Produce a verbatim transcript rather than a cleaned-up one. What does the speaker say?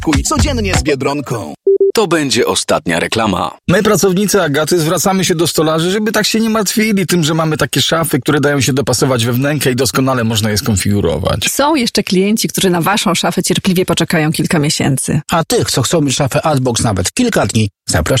Kuj codziennie z Biedronką. To będzie ostatnia reklama. My, pracownicy Agaty, zwracamy się do stolarzy, żeby tak się nie martwili tym, że mamy takie szafy, które dają się dopasować we wnękę i doskonale można je skonfigurować. Są jeszcze klienci, którzy na waszą szafę cierpliwie poczekają kilka miesięcy. A tych, co chcą mieć szafę Artbox nawet kilka dni, zapraszam.